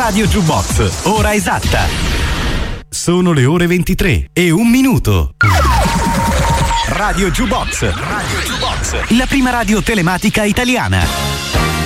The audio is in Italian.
Radio Jukebox, ora esatta. Sono le ore 23 e 1 minuto. Radio Jukebox, la prima radio telematica italiana.